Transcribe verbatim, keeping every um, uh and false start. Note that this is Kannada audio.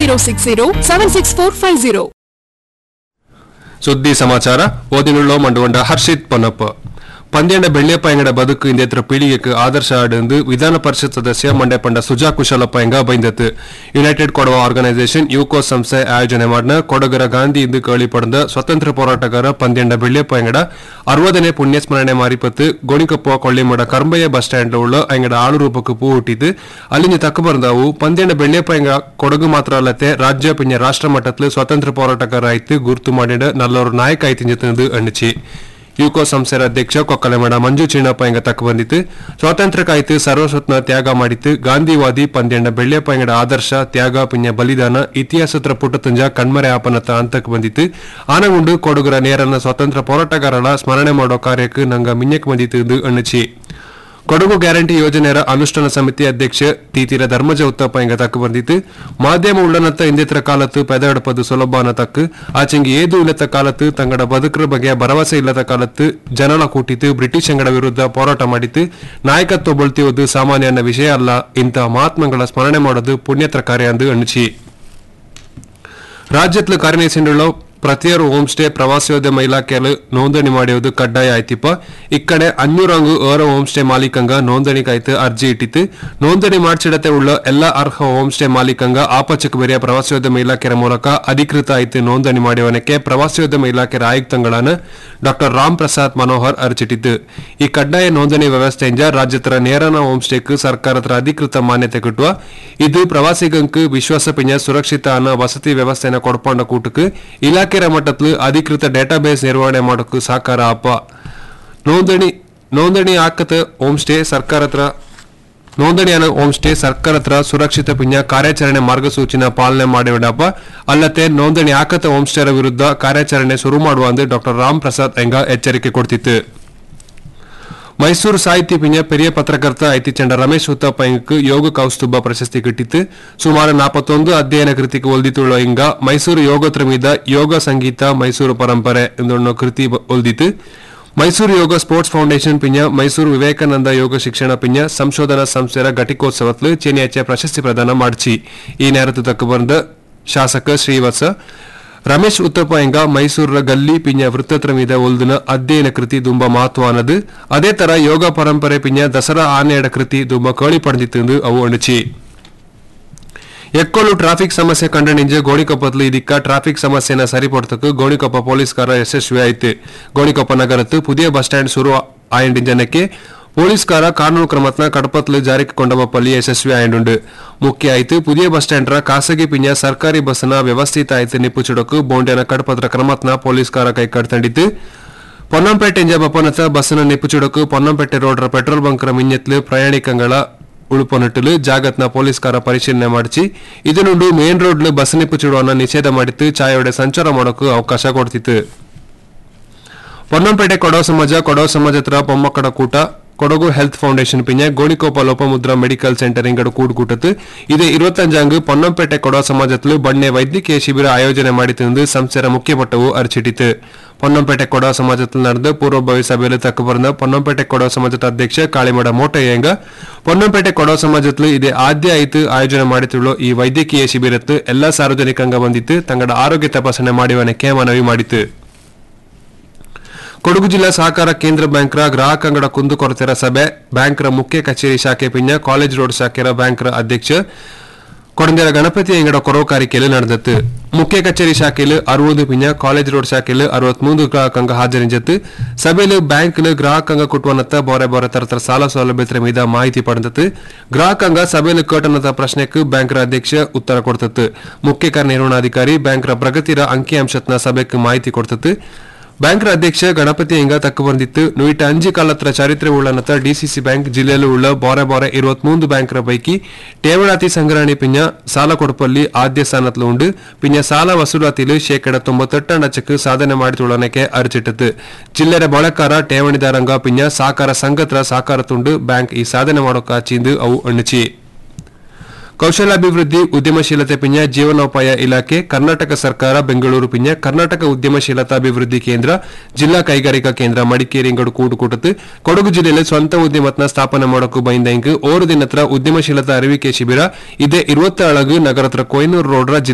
Zero six zero seven six four five zero. ಸುದ್ದಿ ಸಮಾಚಾರ ಓದಿನುಳ್ಳೋ ಮಂಡುವಂಡ ಹರ್ಷಿತ್ ಪೊನ್ನಪ್ಪ. ಪಂದ್ಯಂಡ ಬೆಳ್ಳಿಯಪ್ಪ ಎಂಗಡ ಬದುಕು ಇಂದೇತ್ರ ಪೀಳಿಗೆக்கு ಆದರ್ಶ ಆಡಂದು ವಿಧಾನ ಪರಿಷತ್ ಸದಸ್ಯ ಮಂಡ್ಯ ಪಂಡ ಸುಜಾ ಕುಶಲಪ್ಪ ಎಂಗ ಬೈಂದತ್ತು. ಯುನೈಟೆಡ್ ಕೊಡವ ಆರ್ಗನೈಸೇಷನ್ ಯುಕೋ ಸಂಸ್ಥೆ ಆಯೋಜನೆ ಮಾಡಿದ ಕೊಡಗರ ಗಾಂಧಿ ಇಂದು ಕೇಳಿ ಪಡೆದ ಸ್ವತಂತ್ರ ಹೋರಾಟಗಾರ ಪಂದ್ಯಂಡ ಬೆಳ್ಳಿಯಪ್ಪ ಎಂಗಡ ಅರವದನೇ ಪುಣ್ಯಸ್ಮರಣೆ ಮಾರಿಪತ್ತು ಗೋಣಿಕೊಪ್ಪ ಕೊಳ್ಳಿಮಡ ಕರ್ಬಯ್ಯ ಬಸ್ ಸ್ಟ್ಯಾಂಡ್ ಉಳ್ಳ ಎಂಗಡ ಆಳು ರೂಪಕ್ಕೆ ಪೂ ಹುಟ್ಟಿದ್ದು ಅಲ್ಲಿಂದ ತಕ್ಕ ಬಂದವು. ಪಂದ್ಯಂಡ ಬೆಳ್ಳಿಯಪ್ಪ ಎಂಗ ಕೊಡಗು ಮಾತ್ರ ಅಲ್ಲದೆ ರಾಜ್ಯ ಪಿಂಜ ರಾಷ್ಟ್ರ ಮಟ್ಟದಲ್ಲಿ ಸ್ವತಂತ್ರ ಹೋರಾಟಗಾರ ಆಯ್ತು ಗುರುತು ಮಾಡಿದ ನಲ್ಲವರು ನಾಯಕ ಆಯ್ತು ಅಣ್ಣಿಚಿ. ಯುಕೋ ಸಂಸ್ಥೆಯ ಅಧ್ಯಕ್ಷ ಕೊಕ್ಕಲೆಮಡ ಮಂಜು ಚಿನ್ನಪ್ಪ ಎಂಗ ತಕ್ಕ ಬಂದಿತ್ತು. ಸ್ವಾತಂತ್ರ್ಯಕ್ಕಾಯ್ತು ಸರ್ವಸ್ವತ್ನ ತ್ಯಾಗ ಮಾಡಿತ್ತು. ಗಾಂಧಿವಾದಿ ಪಂದ್ಯಂಡ ಬೆಳ್ಳಿಯಪ್ಪ ಎಂಗಡ ಆದರ್ಶ ತ್ಯಾಗ ಪಿಂಜ ಬಲಿದಾನ ಇತಿಹಾಸತ್ರ ಪುಟ್ಟ ತುಂಜ ಕಣ್ಮರೆ ಆಪನತ ಅಂತಕ್ಕೆ ಬಂದಿತ್ತು. ಆನಗುಂಡು ಕೊಡಗರ ನೇರನ ಸ್ವಾತಂತ್ರ್ಯ ಹೋರಾಟಗಾರರ ಸ್ಮರಣೆ ಮಾಡೋ ಕಾರ್ಯಕ್ಕೆ ನಂಗ ಮಿನ್ಯಕ್ ಬಂದಿತ್ತು ಅಣ್ಣಚಿ. ಕೊಡಗು ಗ್ಯಾರಂಟಿ ಯೋಜನೆಯ ಅನುಷ್ಠಾನ ಸಮಿತಿ ಅಧ್ಯಕ್ಷ ತೀತಿರ ಧರ್ಮಜ ಉತ್ತಪ್ಪ ಎಂಗ ತಕ್ಕ ಬಂದಿತ್ತು. ಮಾಧ್ಯಮ ಉಳ್ಳನತ್ತ ಇಂದೇತ್ರ ಕಾಲತ್ತು ಪೆದಡಪದು ಸುಲಭನ ತಕ್ಕ ಆಚೆಂಗಿ ಏದು ಇಲ್ಲದ ಕಾಲತ್ತು ತಂಗಡ ಬದುಕರ ಬಗ್ಗೆ ಭರವಸೆ ಇಲ್ಲದ ಕಾಲತ್ತು ಜನಲ ಕೂಟಿತ್ತು ಬ್ರಿಟಿಷ್ ಅಂಗಡ ವಿರುದ್ಧ ಹೋರಾಟ ಮಾಡಿತ್ತು. ನಾಯಕತ್ವ ಬಳ್ತಿಯುವುದು ಸಾಮಾನ್ಯನ ವಿಷಯ ಅಲ್ಲ. ಇಂತಹ ಮಹಾತ್ಮಗಳ ಸ್ಮರಣೆ ಮಾಡೋದು ಪುಣ್ಯತ್ರ ಕಾರ್ಯ ಎಂದು ಅಣಿಸಿ ರಾಜ್ಯದಲ್ಲಿ ಕಾರ್ಯನಿರ್ವಹಿಸಿರುವ ಪ್ರತಿಯೊರು ಹೋಮ್ ಸ್ಟೇ ಪ್ರವಾಸೋದ್ಯಮ ಇಲಾಖೆಯಲ್ಲಿ ನೋಂದಣಿ ಮಾಡುವುದು ಕಡ್ಡಾಯ ಆಯ್ತಿಪ್ಪ. ಇಕ್ಕಡೆ ಅഞ്ഞൂറಂಗು ಏರ ಹೋಮ್ ಸ್ಟೇ ಮಾಲೀಕಂಗ ನೋಂದಣಿಗಾಯ್ತು ಅರ್ಜಿ ಇಟ್ಟಿತ್ತು. ನೋಂದಣಿ ಮಾಡಿಸಿಡತೆ ಉಳ್ಳ ಎಲ್ಲಾ ಅರ್ಹ ಹೋಮ್ ಸ್ಟೇ ಮಾಲೀಕಂಗ ಆಪಚಕ ಬೇರೆಯ ಪ್ರವಾಸೋದ್ಯಮ ಇಲಾಖೆಯ ಮೂಲಕ ಅಧಿಕೃತ ಆಯ್ತು ನೋಂದಣಿ ಮಾಡುವನಕ್ಕೆ ಪ್ರವಾಸೋದ್ಯಮ ಇಲಾಖೆಯ ಆಯುಕ್ತಗಳಾன ಡಾಕ್ಟರ್ ರಾಮ್ ಪ್ರಸಾದ್ ಮನೋಹರ್ ಅರ್ಜಿಟ್ಟಿತ್ತು. ಈ ಕಡ್ಡಾಯ ನೋಂದಣಿ ವ್ಯವಸ್ಥೆಯಿಂದ ರಾಜ್ಯತರ ನೇರನ ಹೋಮ್ ಸ್ಟೇಕ್ ಸರ್ಕಾರದ ಅಧಿಕೃತ ಮಾನ್ಯತೆ ಕಿಟ್ಟುವ ಇದು ಪ್ರವಾಸಿಗಂಕ್ ವಿಶ್ವಾಸ ಪಿಂಜ ಸುರಕ್ಷಿತ ಅನ್ನ ವಸತಿ ವ್ಯವಸ್ಥೆನ ಕೊಡ್ಕೊಂಡ ಕೂಟಕ್ಕೆ ಇಲಾಖೆ ಮಟ್ಟದಲ್ಲಿ ಅಧಿಕೃತ ಡೇಟಾಬೇಸ್ ನಿರ್ವಹಣೆ ಮಾಡೋಕ್ಕೂ ಸಾಕಾರ ಅಪ್ಪ. ನೋಂದಣಿ ನೋಂದಣಿ ಆಕತ ಹೋಮ್ ಸ್ಟೇ ಸರ್ಕಾರತ್ರ ನೋಂದಣಿಯಾನ ಹೋಮ್ ಸ್ಟೇ ಸರ್ಕಾರತ್ರ ಸುರಕ್ಷಿತ ಪಿಂಜ ಕಾರ್ಯಾಚರಣೆ ಮಾರ್ಗಸೂಚಿನ ಪಾಲನೆ ಮಾಡಿಡಪ್ಪ. ಅಲ್ಲದೆ ನೋಂದಣಿ ಆಕತ ಹೋಮ್ ಸ್ಟೇರ ವಿರುದ್ಧ ಕಾರ್ಯಾಚರಣೆ ಶುರು ಮಾಡುವ ಎಂದು ಡಾಕ್ಟರ್ ರಾಮ್ ಪ್ರಸಾದ್ ಎಂಗ ಎಚ್ಚರಿಕೆ ಕೊಡ್ತಿತ್ತು. ಮೈಸೂರು ಸಾಹಿತಿ ಪಿಂಜ ಪೆರಿಯ ಪತ್ರಕರ್ತ ಐತಿ ಚಂಡ ರಮೇಶ್ ಉತ್ತಪ್ಪ ಎಂಗಕ್ಕೆ ಯೋಗ ಕೌಸ್ತುಭ ಪ್ರಶಸ್ತಿ ಕಿಟ್ಟಿತ್ತು. ಸುಮಾರು ನಾಪತ್ತೊಂದು ಅಧ್ಯಯನ ಕೃತಿಗೆ ಒಲ್ದಿತುಳ್ಳ ಇಂಗ ಮೈಸೂರು ಯೋಗೋತ್ರ ಮೀದ ಯೋಗ ಸಂಗೀತ ಮೈಸೂರು ಪರಂಪರೆ ಎಂದೊಂದು ಕೃತಿ ಒಲ್ದಿತ್ತು. ಮೈಸೂರು ಯೋಗ ಸ್ಪೋರ್ಟ್ಸ್ ಫೌಂಡೇಶನ್ ಪಿಂಜ ಮೈಸೂರು ವಿವೇಕಾನಂದ ಯೋಗ ಶಿಕ್ಷಣ ಪಿಂಜ ಸಂಶೋಧನಾ ಸಂಸ್ಥೆಯ ಘಟಿಕೋತ್ಸವದಲ್ಲಿ ಚೇನಿಯಾಚೆ ಪ್ರಶಸ್ತಿ ಪ್ರದಾನ ಮಾಡಿಸಿ ಈ ನೇರತ್ತು ತಕ್ಕ ಬಂದ ಶಾಸಕ ಶ್ರೀವತ್ಸ ರಮೇಶ್ ಉತ್ತಪ್ಪ ಎಂಗ ಮೈಸೂರ ಗಲ್ಲಿ ಪಿಂಜ ವೃತ್ತತ್ರ ಮೀದ ಒಲ್ದಿನ ಅಧ್ಯಯನ ಕೃತಿ ದುಂಬ ಮಹತ್ವನದು. ಅದೇ ತರ ಯೋಗ ಪರಂಪರೆ ಪಿಂಜ ದಸರಾ ಆನೆಯಡ ಕೃತಿ ದುಂಬ ಕೇಳಿ ಪಡೆದಿತ್ತು ಅವು ಅಣಿಚಿ. ಎಕ್ಕೋಲು ಟ್ರಾಫಿಕ್ ಸಮಸ್ಯೆ ಕಂಡಣಿಂಜ ಗೋಣಿಕೊಪ್ಪದಲ್ಲಿ ಇದಕ್ಕ ಟ್ರಾಫಿಕ್ ಸಮಸ್ಯೆನ ಸರಿಪಡ್ತಕ್ಕೆ ಗೋಣಿಕೊಪ್ಪ ಪೊಲೀಸ್ಕಾರ ಯಶಸ್ವಿ ಆಯ್ತು. ಗೋಣಿಕೊಪ್ಪ ನಗರತ್ತು ಪುದಿಯ ಬಸ್ ಸ್ಟ್ಯಾಂಡ್ ಶುರು ಆಯಂಡಿಂಜನಕ್ಕೆ ಪೊಲೀಸ್ಕಾರ ಕಾನೂನು ಕ್ರಮತ್ನ ಕಡಪತ್ಲು ಜಾರಿಗೆ ಕೊಂಡಬಪ್ಪಲ್ಲಿ ಯಶಸ್ವಿ ಆಯಂಡುಂಡು. ಮುಖ್ಯ ಆಯ್ತು ಪುದಿಯ ಬಸ್ ಸ್ಟ್ಯಾಂಡ್ರ ಖಾಸಗಿ ಪಿಂಜ ಸರ್ಕಾರಿ ಬಸ್ನ ವ್ಯವಸ್ಥಿತ ಆಯ್ತು ನಿಪ್ಪುಚಿಡೋಕು ಬೋಂಡ್ಯನ ಕಡಪತ್ರ ಕ್ರಮತ್ನ ಪೊಲೀಸ್ಕಾರ ಕೈ ಕಡ್ತಂಡಿತ್ತು. ಪೊನ್ನಂಪೇಟೆ ಇಂಜ ಬಪ್ಪನತ ಬಸ್ನ ನಿಪ್ಪುಚಿಡೋಕು ಪೊನ್ನಂಪೇಟೆ ರೋಡ್ರ ಪೆಟ್ರೋಲ್ ಬಂಕ್ರ ಮಿಂಜತ್ಲು ಪ್ರಯಾಣಿಕಂಗಳ ಉಳುಪನಟ್ಟಲು ಜಾಗತ್ನ ಪೊಲೀಸ್ಕಾರ ಪರಿಶೀಲನೆ ಮಾಡಿಸಿ ಇದನ್ನುಂಡು ಮೇನ್ ರೋಡ್ಲು ಬಸ್ ನಿಪ್ಪುಚಿಡುವನ್ನ ನಿಷೇಧ ಮಾಡಿತ್ತು. ಚಾಯೋಡೆ ಸಂಚಾರ ಮಾಡೋಕು ಅವಕಾಶ ಕೊಡ್ತಿತ್ತು. ಪೊನ್ನಂಪೇಟೆ ಕೊಡವ ಸಮಾಜ ಕೊಡವ ಸಮಾಜ ಹತ್ರ ಪೊಮ್ಮಕ್ಕಡ ಕೂಟ ಕೊಡಗು ಹೆಲ್ತ್ ಫೌಂಡೇಶನ್ ಪಿಂಜ ಗೋಣಿಕೊಪ್ಪ ಲೋಪಮುದ್ರಾ ಮೆಡಿಕಲ್ ಸೆಂಟರ್ ಇಂಗಡ ಕೂಡ್ ಕೂಟತ್ತು ಇದೇ ಇರುವತ್ತಂಜಾಂಗ್ ಪೊನ್ನಂಪೇಟೆ ಕೊಡವ ಸಮಾಜತ್ಲು ಬಣ್ಣೆ ವೈದ್ಯಕೀಯ ಶಿಬಿರ ಆಯೋಜನೆ ಮಾಡಿತೆಂದು ಸಂಸ್ಥೆಯ ಮುಖ್ಯಪಟ್ಟವು ಅರ್ಚಿಟ್ಟಿತು. ಪೊನ್ನಂಪೇಟೆ ಕೊಡವ ಸಮಾಜದಲ್ಲಿ ನಡೆದ ಪೂರ್ವಭಾವಿ ಸಭೆಯಲ್ಲಿ ತಕ್ಕ ಬಂದ ಪೊನ್ನಂಪೇಟೆ ಕೊಡವ ಸಮಾಜದ ಅಧ್ಯಕ್ಷ ಕಾಳಿಮಡ ಮೋಟಯ್ಯಂಗ ಪೊನ್ನಂಪೇಟೆ ಕೊಡವ ಸಮಾಜತ್ಲು ಇದೇ ಆದ್ಯ ಆಯ್ತು ಆಯೋಜನೆ ಮಾಡಿತುಳ್ಳು ಈ ವೈದ್ಯಕೀಯ ಶಿಬಿರತ್ತು ಎಲ್ಲಾ ಸಾರ್ವಜನಿಕಂಗ ಬಂದಿತ್ತು ತಂಗಡ ಆರೋಗ್ಯ ತಪಾಸಣೆ ಮಾಡುವನಕ್ಕೆ ಮನವಿ ಮಾಡಿತು. ಕೊಡಗು ಜಿಲ್ಲಾ ಸಹಕಾರ ಕೇಂದ್ರ ಬ್ಯಾಂಕ್ರ ಗ್ರಾಹಕಂಗಡ ಕುಂದುಕೊರತೆರ ಸಭೆ ಬ್ಯಾಂಕ್ರ ಮುಖ್ಯ ಕಚೇರಿ ಶಾಖೆ ಪಿಂಜ ಕಾಲೇಜ್ ರೋಡ್ ಶಾಖೆರ ಬ್ಯಾಂಕ್ರ ಅಧ್ಯಕ್ಷ ಕೊಡಂದರ ಗಣಪತಿ ಎಂಗಡ ಕೊರವಕಾರಿಕೆಯಲ್ಲಿ ನಡೆದತ್ತು. ಮುಖ್ಯ ಕಚೇರಿ ಶಾಖೆಯಲ್ಲಿ ಅರವತ್ತು ಪಿಂಜ ಕಾಲೇಜ್ ರೋಡ್ ಶಾಖೆಯಲ್ಲಿ ಅರವತ್ಮೂರು ಗ್ರಾಹಕಂಗ ಹಾಜರಿಂಜತ್ತು. ಸಭೆಯಲ್ಲಿ ಬ್ಯಾಂಕ್ ಗ್ರಾಹಕಂಗ ಕುಟುವನತ್ತ ಬೋರೆ ಬೋರೆ ತರತರ ಸಾಲ ಸೌಲಭ್ಯದ ಮೀದ ಮಾಹಿತಿ ಪಡೆದತ್ತು. ಗ್ರಾಹಕಂಗ ಸಭೆಯಲ್ಲಿ ಕೇಟನದ ಪ್ರಶ್ನೆಗೆ ಬ್ಯಾಂಕ್ರ ಅಧ್ಯಕ್ಷ ಉತ್ತರ ಕೊಡ್ತತ್ತು. ಮುಖ್ಯ ಕಾರ್ಯನಿರ್ವಹಣಾಧಿಕಾರಿ ಬ್ಯಾಂಕ್ರ ಪ್ರಗತಿರ ಅಂಕಿಅಂಶತ್ನ ಸಭೆಗೆ ಮಾಹಿತಿ ಕೊಡ್ತತ್ತು. ಬ್ಯಾಂಕ್ರ ಅಧ್ಯಕ್ಷ ಗಣಪತಿ ಎಂಗ ತಕ್ಕ ಬಂದಿತ್ತು. ನುಯಿಟ ಅಂಜಿ ಕಾಲತ್ರ ಚರಿತ್ರೆ ಉಳ್ಳನತ ಡಿಸಿಸಿ ಬ್ಯಾಂಕ್ ಜಿಲ್ಲೆಯಲ್ಲಿ ಉಳ್ಳ ಬಾರೆ ಬಾರೆ ಇರುವತ್ಮೂರು ಬ್ಯಾಂಕ್ರ ಪೈಕಿ ಠೇವಣಾತಿ ಸಂಗ್ರಹಣೆ ಪಿಂಜ ಸಾಲ ಕೊಡಪಲ್ಲಿ ಆದ್ಯ ಸ್ಥಾನತ್ಲು ಉಂಡು ಪಿಂಜ ಸಾಲ ವಸೂಲಾತಿಲು ಶೇಕಡ ತೊಂಬತ್ತೆಟ್ಟು ನಚ್ಚಕ್ಕೆ ಸಾಧನೆ ಮಾಡಿತುಳ್ಳನಕ್ಕೆ ಅರ್ಚಿಟ್ಟತು. ಜಿಲ್ಲೆಯ ಬಳಕಾರ ಠೇವಣಿದಾರಂಗ ಪಿಂಜ ಸಹಕಾರ ಸಂಘತ್ರ ಸಹಕಾರ ತುಂಡು ಬ್ಯಾಂಕ್ ಈ ಸಾಧನೆ ಮಾಡೋಕಾಚಿಂದು ಅವು ಅಣ್ಣಚಿ. ಕೌಶಲಾಭಿವೃದ್ಧಿ ಉದ್ಯಮಶೀಲತೆ ಪಿಂಜ ಜೀವನೋಪಾಯ ಇಲಾಖೆ ಕರ್ನಾಟಕ ಸರ್ಕಾರ ಬೆಂಗಳೂರು ಪಿಂಜ ಕರ್ನಾಟಕ ಉದ್ಯಮಶೀಲತಾಭಿವೃದ್ಧಿ ಕೇಂದ್ರ ಜಿಲ್ಲಾ ಕೈಗಾರಿಕಾ ಕೇಂದ್ರ ಮಡಿಕೇರಿ ಇಂಗಡು ಕೂಡುಕೂಟತ್ತು ಕೊಡಗು ಜಿಲ್ಲೆಯಲ್ಲಿ ಸ್ವಂತ ಉದ್ಯಮತ್ನ ಸ್ಥಾಪನೆ ಮಾಡೋಕು ಬೈಂದ ಇಂಗ್ ಓರು ದಿನತ್ರ ಉದ್ಯಮಶೀಲತಾ ಅರಿವಿಕೆ ಶಿಬಿರ ಇದೇ ಇರುವತ್ತ ಅಳಗು ನಗರತ್ರ ಕೊಯ್ನೂರು ರೋಡ್ರ